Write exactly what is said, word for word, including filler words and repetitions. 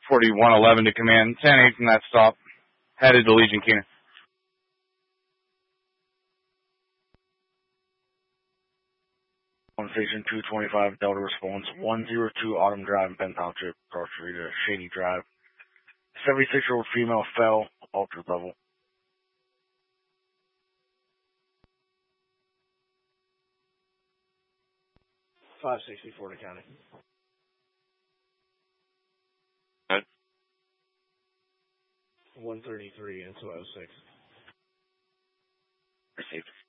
forty-one eleven to command. ten eight from that stop. Headed to Legion Keener. On station two twenty-five, Delta response one zero two Autumn Drive in Penn Township, cross street to Shady Drive. seventy-six-year-old female fell, altered level. five sixty-four to county. Good. one thirty-three into oh six. Received.